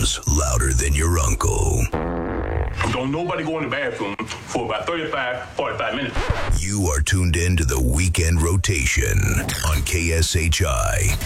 sounds louder than your uncle. Don't nobody go in the bathroom for about 45 minutes. You are tuned in to the Weekend Rotation on KSHI.